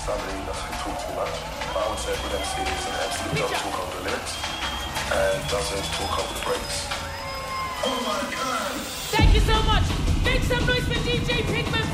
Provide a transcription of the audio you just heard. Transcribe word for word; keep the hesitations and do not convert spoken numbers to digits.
family doesn't talk too much. But I would say with M C is an M C who does talk over the lyrics and doesn't talk over the breaks. Oh my God! Thank you so much. Make some noise for D J Pigman.